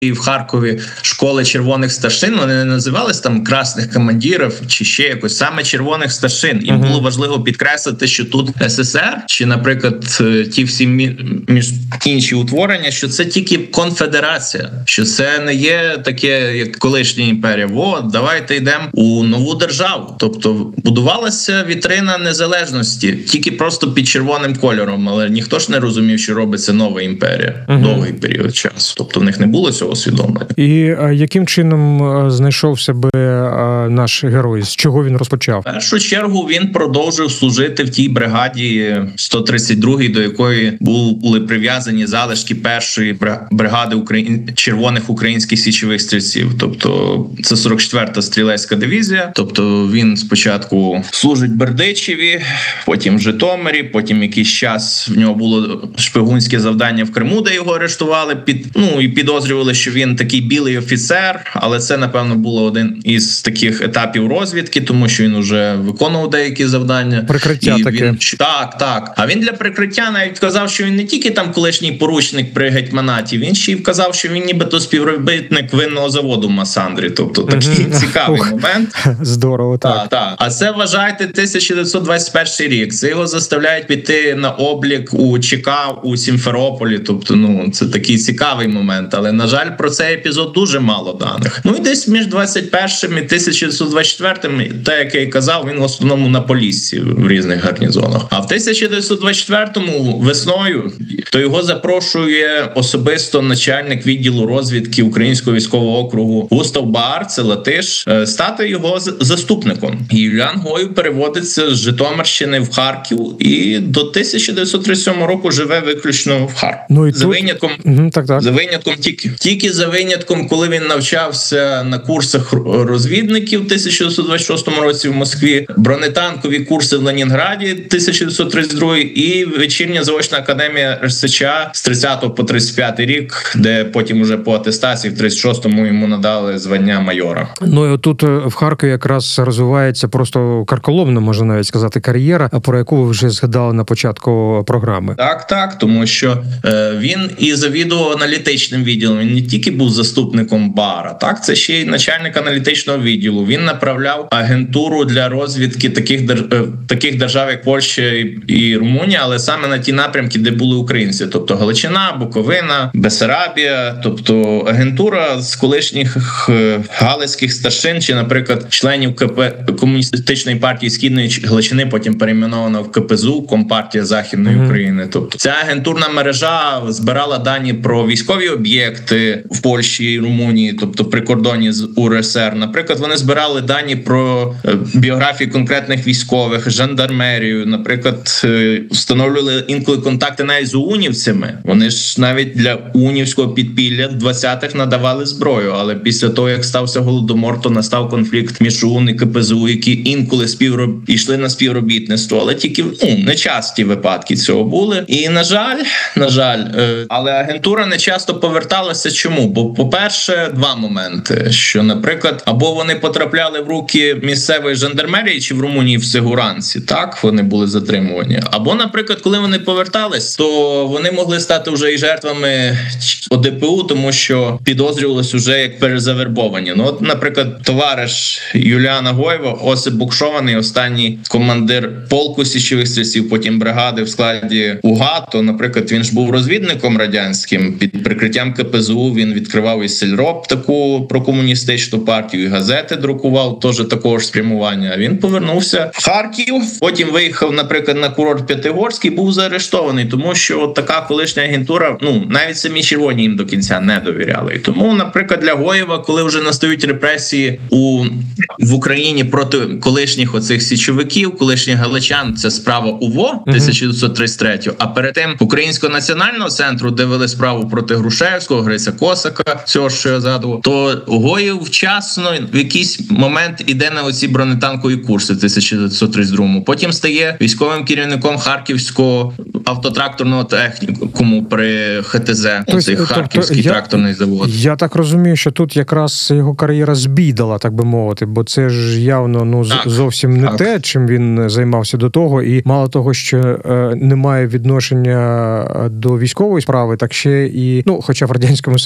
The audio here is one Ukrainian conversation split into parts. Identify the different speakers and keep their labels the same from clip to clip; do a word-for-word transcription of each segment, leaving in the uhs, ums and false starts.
Speaker 1: і в Харкові школи червоних старшин, вони не називались там красних командирів чи ще якось, саме червоних старшин. Їм uh-huh. було важливо підкреслити, що тут СССР, чи, наприклад, ті всі між інші утворення, що це тільки конфедерація, що це не є таке, як колишня імперія. Во, давайте йдемо у нову державу. Тобто будувалася вітрина незалежності, тільки просто під червоним кольором, але ніхто ж не розумів, що робиться нова імперія. Uh-huh. Довгий період часу. Тобто в них не було цього усвідомлення.
Speaker 2: І а, яким чином знайшов себе а, наш герой? З чого він розпочав?
Speaker 1: В першу чергу він продовжив служити в тій бригаді сто тридцять другій, до якої були прив'язані залишки першої бригади Україн... червоних українських січових стрільців. Тобто це сорок четверта стрілецька дивізія. Тобто він спочатку служить в Бердичеві, потім в Житомирі, потім якийсь час в нього було шпигунське завдання в Криму, де його арештували, під ну і підозрювали, що він такий білий офіцер, але це, напевно, було один із таких етапів розвідки, тому що він уже виконував деякі завдання.
Speaker 2: Прикриття
Speaker 1: і
Speaker 2: таке.
Speaker 1: Він... Так, так. А він для прикриття навіть вказав, що він не тільки там колишній поручник при гетьманаті, він ще й вказав, що він нібито співробітник винного заводу в Масандрі. Тобто такий mm-hmm. цікавий
Speaker 2: Ух,
Speaker 1: момент.
Speaker 2: Здорово, так.
Speaker 1: Так, так. А це, вважайте, тисяча дев'ятсот двадцять перший рік. Це його заставляють піти на облік у ЧК у Сімферополі. Тобто, ну, це такий цікавий момент. Але, на жаль, про цей епізод дуже мало даних. Ну і десь між двадцять першим і тисяча дев'ятсот двадцять четвертим, те, як я й казав, він в основному на Поліссі в різних гарнізонах. А в тисяча дев'ятсот двадцять четвертому весною то його запрошує особисто начальник відділу розвідки Українського військового округу Густав Баар, це латиш, стати його заступником. І Юліан Гоїв переводиться з Житомирщини в Харків і до тисяча дев'ятсот тридцять сьомого року живе виключно в Харкові.
Speaker 2: Ну, і
Speaker 1: за
Speaker 2: тут...
Speaker 1: винятком,
Speaker 2: угу, так, так.
Speaker 1: за винятком тільки. Тільки за винятком, коли він навчався на курсах розвідників в тисяча дев'ятсот двадцять шостому році в Москві, бронетанкові курси в Ленінграді тисяча дев'ятсот тридцять другий і вечірня заочна академія РСЧ з тридцятого по тридцять п'ятий рік, де потім уже по атестації в тридцять шостому йому надали звання майора.
Speaker 2: Ну і отут в Харкові якраз розвивається просто карколомна, можна навіть сказати, кар'єра, про яку ви вже згадали на початку програми.
Speaker 1: Так, так, тому що е, він і завідував аналітичним відділом. Він не тільки був заступником Баара, так, це ще й начальник аналітичного відділу. Він направляв агентуру для розвідки таких дер... таких держав, як Польща і, і Румунія, але саме на ті напрямки, де були українці, тобто Галичина, Буковина, Бессарабія, тобто агентура з колишніх галицьких старшин, чи, наприклад, членів КП Комуністичної партії Східної Галичини, потім перейменована в КПЗУ, Компартія Західної mm-hmm. України. Тобто ця агентурна мережа збирала дані про військові об'єкти в Польщі і Румунії, тобто при кордоні з УРСР. Наприклад, вони збирали дані про біографії конкретних військових, жандармерію, наприклад, встановлювали інколи контакти навіть з унівцями. Вони ж навіть для унівського підпілля в двадцятих надавали зброю, але після того, як стався Голодомор, то настав конфлікт між УН і КПЗУ, які інколи співроб... йшли на співробітництво, але тільки ну, нечасті випадки цього були. І, на жаль, на жаль, але агентура не часто поверталася. Чому? Бо, по-перше, два моменти, що, наприклад, або вони потрапляли в руки місцевої жандармерії, чи в Румунії в Сигуранці, так, вони були затримувані. Або, наприклад, коли вони повертались, то вони могли стати вже і жертвами ОДПУ, тому що підозрювалось уже як перезавербовані. Ну, от, наприклад, товариш Юліана Гоєва, Осип Букшований, останній командир полку січових стрільців, потім бригади в складі УГА, то, наприклад, він ж був розвідником радянським, під прикриттям КПЗУ він відкривав і Сельроб, таку прокомуністичну партію, і газети друкував, теж такого ж спрямування. Він повернувся в Харків, потім виїхав, наприклад, на курорт П'ятигорський, був заарештований, тому що от така колишня агентура, ну, навіть самі червоні їм до кінця не довіряли. І тому, наприклад, для Гоєва, коли вже настають репресії у, в Україні проти колишніх оцих січовиків, колишніх галичан, це справа УВО тисяча дев'ятсот тридцять третього, а перед тим Українського національного центру, де вели справу проти Грушевського, Гриця Косака, цього, що я згадував, то Гоєв вчасно в якийсь момент іде на оці бронетанкові курси в тисяча дев'ятсот тридцять другому. Потім стає військовим керівником Харківського автотракторного технікуму при ХТЗ, тобто, цей Харківський тобто, тракторний завод.
Speaker 2: Я так розумію, що тут якраз його кар'єра збідала, так би мовити, бо це ж явно ну так, зовсім не так. те, чим він займався до того, і мало того, що е, немає відношення до військової справи, так ще і, ну, хоча в Радянському Союзі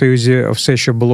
Speaker 2: Союзі все, що було